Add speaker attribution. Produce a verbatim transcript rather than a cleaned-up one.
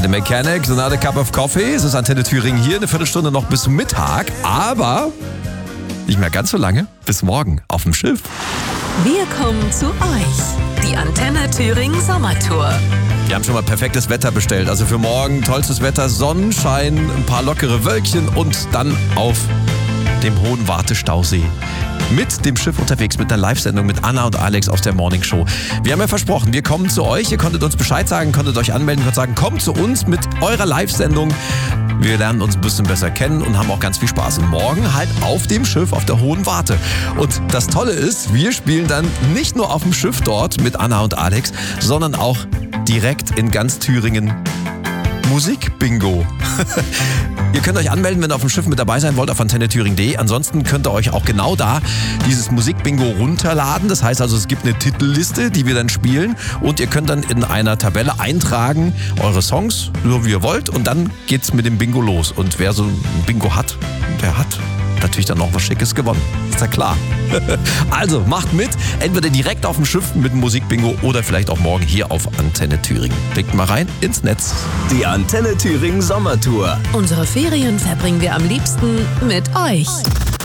Speaker 1: The Mechanic, Another Cup of Coffee. Es ist Antenne Thüringen hier, eine Viertelstunde noch bis Mittag, aber nicht mehr ganz so lange, bis morgen auf dem Schiff.
Speaker 2: Wir kommen zu euch, die Antenne Thüringen Sommertour.
Speaker 1: Wir haben schon mal perfektes Wetter bestellt, also für morgen tollstes Wetter, Sonnenschein, ein paar lockere Wölkchen und dann auf dem Hohen Wartestausee. Mit dem Schiff unterwegs, mit einer Live-Sendung mit Anna und Alex aus der Morning Show. Wir haben ja versprochen, wir kommen zu euch. Ihr konntet uns Bescheid sagen, konntet euch anmelden, konntet sagen, kommt zu uns mit eurer Live-Sendung. Wir lernen uns ein bisschen besser kennen und haben auch ganz viel Spaß. Und morgen halt auf dem Schiff, auf der Hohen Warte. Und das Tolle ist, wir spielen dann nicht nur auf dem Schiff dort mit Anna und Alex, sondern auch direkt in ganz Thüringen Musik-Bingo. Ihr könnt euch anmelden, wenn ihr auf dem Schiff mit dabei sein wollt, auf antenne thüringen punkt de. Ansonsten könnt ihr euch auch genau da dieses Musik-Bingo runterladen. Das heißt also, es gibt eine Titelliste, die wir dann spielen. Und ihr könnt dann in einer Tabelle eintragen, eure Songs, so wie ihr wollt. Und dann geht's mit dem Bingo los. Und wer so ein Bingo hat, der hat natürlich dann noch was Schickes gewonnen. Ist ja klar. Also macht mit, entweder direkt auf dem Schiff mit dem Musikbingo oder vielleicht auch morgen hier auf Antenne Thüringen. Klickt mal rein ins Netz.
Speaker 3: Die Antenne Thüringen Sommertour.
Speaker 2: Unsere Ferien verbringen wir am liebsten mit euch.